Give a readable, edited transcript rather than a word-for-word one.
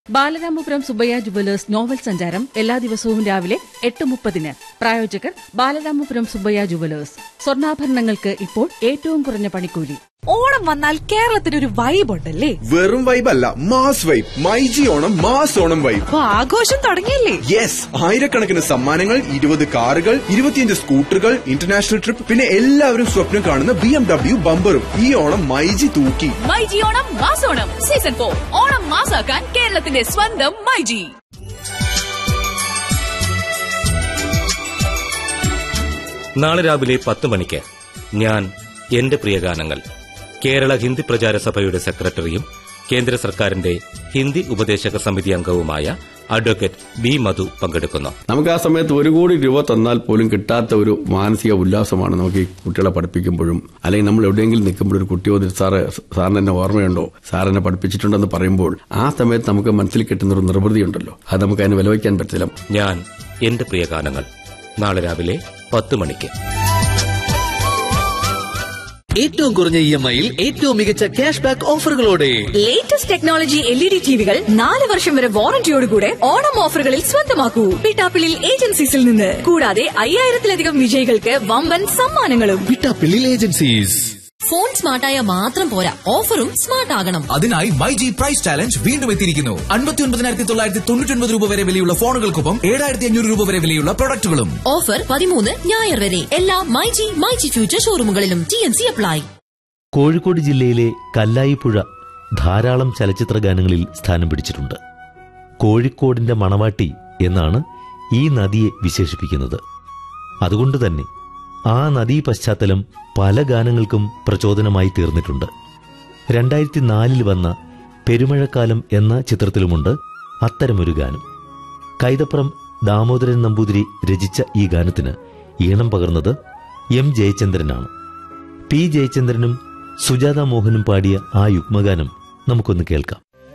Balaramapuram Subbaiah jewellers novel സഞ്ചാരം എല്ലാ ദിവസവും രാവിലെ 8:30. പ്രായോജകർ ബാലരാമപുരം സുബ്ബയ്യ ജുവലേഴ്സ്. സ്വർണ്ണാഭരണങ്ങൾക്ക് ഇപ്പോൾ ഏറ്റവും കുറഞ്ഞ പണിക്കൂലി. ഓണം വന്നാൽ കേരളത്തിനൊരു വൈബ് ഉണ്ടല്ലേ? വെറും വൈബ് അല്ല, mass vibe. MyG Onam mass Onam vibe. ആഘോഷം തുടങ്ങിയല്ലേ? യെസ്, ആയിരക്കണക്കിന് സമ്മാനങ്ങൾ, 20 കാറുകൾ, 25 സ്കൂട്ടറുകൾ, ഇന്റർനാഷണൽ ട്രിപ്പ്, പിന്നെ എല്ലാവരും സ്വപ്നം കാണുന്ന BMW ബമ്പറും. ഈ ഓണം മൈജി തൂക്കി. MyG Onam mass Onam season 4. ഓണം മാസാക്കാൻ കേരളത്തിന്റെ സ്വന്തം മൈജി. നാളെ രാവിലെ 10 മണിക്ക് ഞാൻ എന്റെ പ്രിയഗാനങ്ങൾ കേരള ഹിന്ദി പ്രചാര സഭയുടെ സെക്രട്ടറിയും കേന്ദ്ര സർക്കാരിന്റെ ഹിന്ദി ഉപദേശക സമിതി അംഗവുമായ അഡ്വക്കേറ്റ് ബി മധു പങ്കെടുക്കുന്നു. നമുക്ക് ആ സമയത്ത് 1 കോടി രൂപ തന്നാൽ പോലും കിട്ടാത്ത ഒരു മാനസിക ഉല്ലാസമാണ് നമുക്ക് ഈ കുട്ടികളെ പഠിപ്പിക്കുമ്പോഴും, അല്ലെങ്കിൽ നമ്മൾ എവിടെയെങ്കിലും നിൽക്കുമ്പോൾ ഒരു കുട്ടിയോട് സാറിന് എന്നെ ഓർമ്മയുണ്ടോ, സാറിനെ പഠിപ്പിച്ചിട്ടുണ്ടെന്ന് പറയുമ്പോൾ ആ സമയത്ത് നമുക്ക് മനസ്സിൽ കിട്ടുന്ന ഒരു നിർവൃതി ഉണ്ടല്ലോ, അത് നമുക്ക് അതിന് വിലവയ്ക്കാൻ പറ്റില്ല. ഞാൻ എന്റെ പ്രിയഗാനങ്ങൾ നാളെ രാവിലെ 10 മണിക്ക്. ഏറ്റവും കുറഞ്ഞ EMI-യിൽ ഏറ്റവും മികച്ച cash back ഓഫറുകളോടെ latest technology LED ടിവികൾ 4 വർഷം വരെ വാറന്റിയോടുകൂടെ ഓണം ഓഫറുകളിൽ സ്വന്തമാക്കൂ. പിട്ടാപ്പിളിൽ ഏജൻസീസിൽ നിന്ന്. കൂടാതെ 5000-ലധികം വിജയികൾക്ക് വമ്പൻ സമ്മാനങ്ങളും. പിട്ടാപ്പിളിൽ ഏജൻസീസ്. ഫോൺ സ്മാർട്ടായ മാത്രം പോരാ, ഓഫറും സ്മാർട്ട് ആകണം. അതിനായി മൈജി പ്രൈസ് ചാലഞ്ച് വീണ്ടും എത്തിയിരിക്കുന്നു. 59,999 രൂപ വരെ വിലയുള്ള ഫോണുകൾക്കൊപ്പം 7,500 രൂപ വരെ വിലയുള്ള പ്രൊഡക്റ്റുകളും. ഓഫർ 13 ഞായർ വരെ എല്ലാ myG future ഷോറൂമുകളിലും. TNC apply. Kozhikode ജില്ലയിലെ കല്ലായിപ്പുഴ ധാരാളം ചലച്ചിത്ര ഗാനങ്ങളിൽ സ്ഥാനം പിടിച്ചിട്ടുണ്ട്. കോഴിക്കോടിന്റെ മണവാട്ടി എന്നാണ് ഈ നദിയെ വിശേഷിപ്പിക്കുന്നത്. അതുകൊണ്ടുതന്നെ ആ നദീ പശ്ചാത്തലം പല ഗാനങ്ങൾക്കും പ്രചോദനമായി തീർന്നിട്ടുണ്ട്. 2004 വന്ന പെരുമഴക്കാലം എന്ന ചിത്രത്തിലുമുണ്ട് അത്തരമൊരു ഗാനം. കൈതപ്രം ദാമോദരൻ നമ്പൂതിരി രചിച്ച ഈ ഗാനത്തിന് ഈണം പകർന്നത് M. ജയചന്ദ്രനാണ്. P. ജയചന്ദ്രനും സുജാത മോഹനും പാടിയ ആ യുഗ്മഗാനം നമുക്കൊന്ന് കേൾക്കാം.